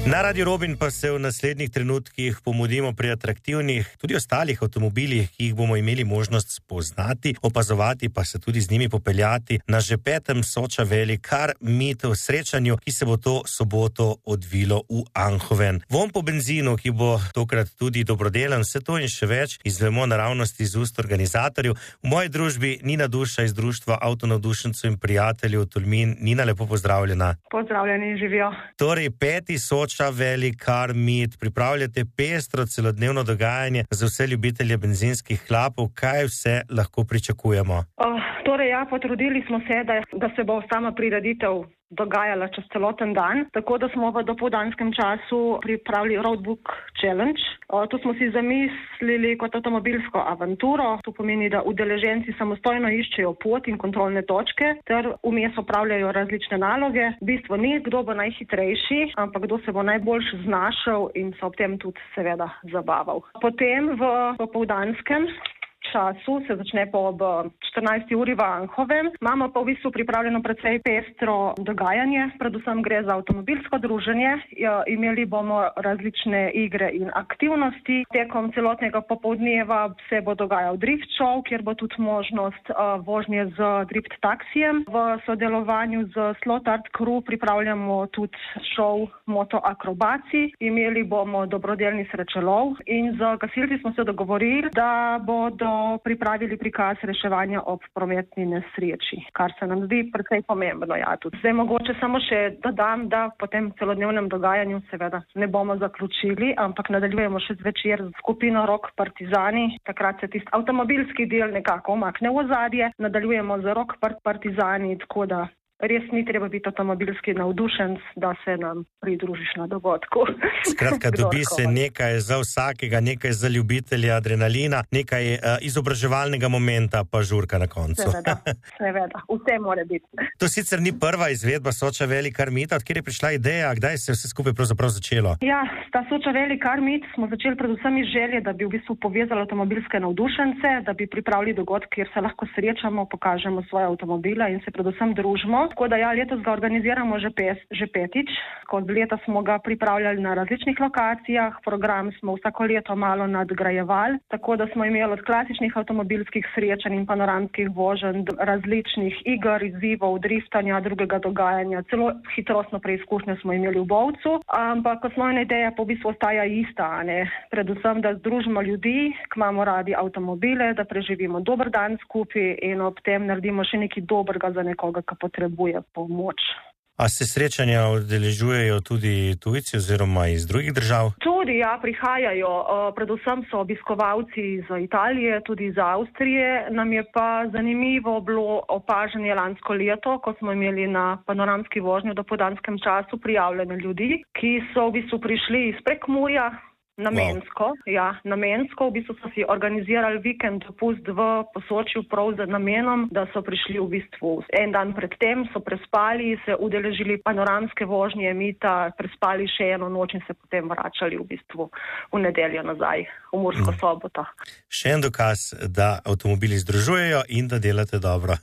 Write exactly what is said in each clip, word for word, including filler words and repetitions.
Na Radio Robin pa se v naslednjih trenutkih pomudimo pri atraktivnih, tudi ostalih avtomobilih, ki jih bomo imeli možnost spoznati, opazovati pa se tudi z njimi popeljati na že petem Soča Valley Car Meetu srečanju, ki se bo to soboto odvilo v Anhoven. Vonj po benzinu, ki bo tokrat tudi dobrodelen, vse to in še več izvemo naravnosti iz ust organizatorjev. V moji družbi Nina Duša iz Društva avtonavdušencev in prijateljev Tolmin. Nina, lepo pozdravljena. Pozdravljeni, živijo. Torej, peti Soča Valley Car Meet, pripravljate pestro celodnevno dogajanje za vse ljubitelje benzinskih hlapov. Kaj vse lahko pričakujemo? Uh, torej, ja, potrudili smo se, da, da se bo sama prireditev dogajala čez celoten dan, tako da smo v dopoldanskem času pripravili Roadbook Challenge. O, to smo si zamislili kot avtomobilsko avanturo. To pomeni, da udeleženci samostojno iščejo pot in kontrolne točke ter vmes opravljajo različne naloge. V bistvu ni, kdo bo najhitrejši, ampak kdo se bo najboljš znašel in se ob tem tudi seveda zabaval. Potem v dopoldanskem času se začne po ob štirinajsti uri v Anhoven. Imamo pa v bistvu pripravljeno precej pestro dogajanje, predvsem gre za avtomobilsko druženje. Ja, imeli bomo različne igre in aktivnosti. Tekom celotnega popoldneva se bo dogajal drift show, kjer bo tudi možnost uh, vožnje z drift taksijem. V sodelovanju z Slot Art Crew pripravljamo tudi show moto akrobacij. Imeli bomo dobrodelni srečelov in z gasilci smo se dogovorili, da bodo pripravili prikaz reševanja ob prometni nesreči, kar se nam zdi precej pomembno. Ja, tudi. Zdaj mogoče samo še dodam, da po tem celodnevnem dogajanju seveda ne bomo zaključili, ampak nadaljujemo še zvečer z skupino Rock Partizani. Takrat se tisti avtomobilski del nekako omakne v ozadje. Nadaljujemo z Rock Partizani, tako da res ni treba biti avtomobilski navdušenc, da se nam pridružiš na dogodku. Skratka, dobi se nekaj za vsakega, nekaj za ljubitelja adrenalina, nekaj uh, izobraževalnega momenta, pa žurka na koncu. Seveda, seveda, vse mora biti. To sicer ni prva izvedba Soča Valley Car Meeta, od kjer je prišla ideja, kdaj se je vse skupaj pravzaprav začelo? Ja, ta Soča Valley Car Meet smo začeli predvsem iz želje, da bi v bistvu povezali avtomobilske navdušence, da bi pripravili dogodek, kjer se lahko srečamo, pokažemo svoje avtomobile in se predvsem družimo. Tako da ja, letos ga organiziramo že, pes, že petič. Skozi leta smo ga pripravljali na različnih lokacijah, program smo vsako leto malo nadgrajevali, tako da smo imeli od klasičnih avtomobilskih srečanj in panoramskih voženj, različnih iger, izzivov, driftanja, drugega dogajanja, celo hitrostno preizkušnjo smo imeli v Bovcu, ampak osnovna ideja pa v bistvu ostaja ista, ne? Predvsem, da združimo ljudi, ki imamo radi avtomobile, da preživimo dober dan skupaj in ob tem naredimo še nekaj dobrega za nekoga, ki potrebuje pomoč. A se srečanja udeležujejo tudi tujci oziroma iz drugih držav? Tudi, ja, prihajajo. Predvsem so obiskovalci iz Italije, tudi iz Avstrije. Nam je pa zanimivo bilo opažanje lansko leto, ko smo imeli na panoramski vožnji v dopoldanskem času prijavljene ljudi, ki so v bistvu prišli iz Prekmurja, namensko, wow. ja, namensko. V bistvu so si organizirali vikend dopust v Posočju prav z namenom, da so prišli v bistvu en dan pred tem, so prespali, se udeležili panoramske vožnje Mita, prespali še eno noč in se potem vračali v bistvu v nedeljo nazaj, v Mursko Soboto. Še en dokaz, da avtomobili združujejo in da delate dobro.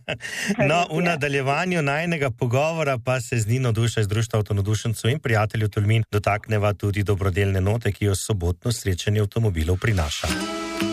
No, v nadaljevanju najnega pogovora pa se z Nino Duša iz Društva avtonavdušencev in prijateljev Tolmin dotakneva tudi dobrodelne note, ki jo sobotno srečanje avtomobilov prinaša.